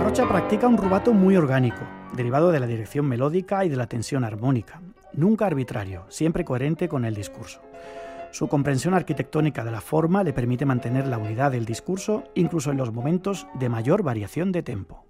Rocha practica un rubato muy orgánico, derivado de la dirección melódica y de la tensión armónica, nunca arbitrario, siempre coherente con el discurso. Su comprensión arquitectónica de la forma le permite mantener la unidad del discurso incluso en los momentos de mayor variación de tempo.